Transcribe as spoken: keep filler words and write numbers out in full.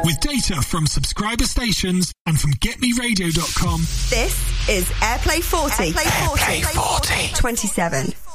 with data from subscriber stations and from get me radio dot com. This is Airplay forty. Airplay forty. Airplay forty. twenty-seven.